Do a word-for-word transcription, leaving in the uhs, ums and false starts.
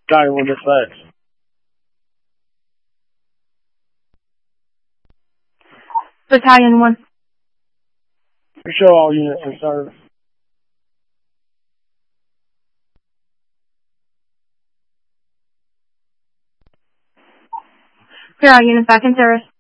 Battalion one dispatch. Battalion one. Show all units in service. Clear all units back in service.